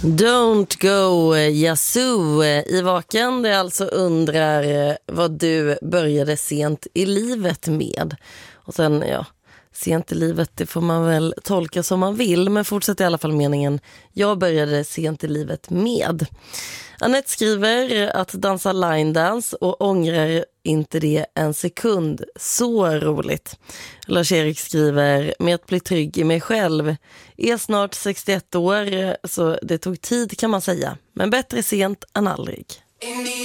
Don't go Yazoo i Vaken. Det alltså undrar vad du började sent i livet med. Och sen, sent i livet, det får man väl tolka som man vill. Men fortsätter i alla fall meningen, jag började sent i livet med. Anette skriver att dansa line dance och ångrar inte det en sekund. Så roligt. Lars-Erik skriver med att bli trygg i mig själv. Är snart 61 år så det tog tid kan man säga. Men bättre sent än aldrig.